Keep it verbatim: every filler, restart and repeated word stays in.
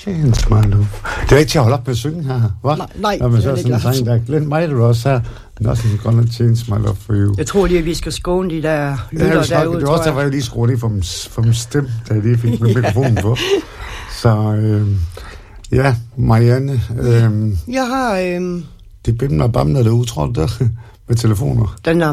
change my love. Det er ikke til at holde op med at synge her, hva'? Nej, nej. Når man så sådan en sang, der Glenn Meijer også her. Nothing gonna change my love for you. Jeg tror lige, at vi skal skåne de der lytter ja, derude, det var også derfor, jeg lige skruede lige for min, for min stemme, da jeg lige fik med mikrofonen på. Så, øh, ja, Marianne. Øh, jeg har... Øh... Det bimler og bamler derude, tror du det? Med telefoner. Den er